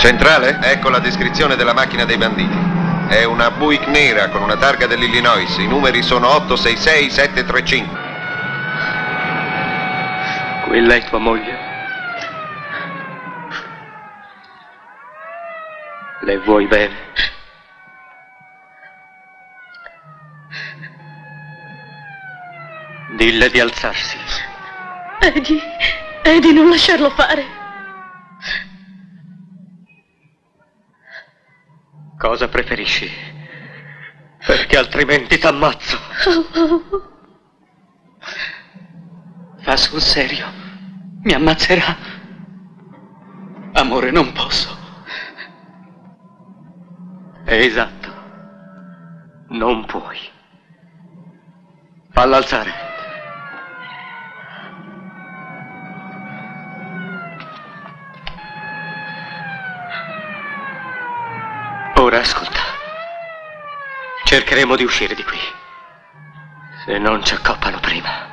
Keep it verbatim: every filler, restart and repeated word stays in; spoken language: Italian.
Centrale? Ecco la descrizione della macchina dei banditi. È una Buick nera con una targa dell'Illinois. I numeri sono otto sei sei sette tre cinque. Quella è tua moglie? Le vuoi bene? Dille di alzarsi. Eddie, Eddie, non lasciarlo fare. Cosa preferisci? Perché altrimenti t'ammazzo. Fa sul serio. Mi ammazzerà. Amore, non posso. Esatto. Non puoi. Falla alzare. Ora ascolta. Cercheremo di uscire di qui. Se non ci accoppano prima.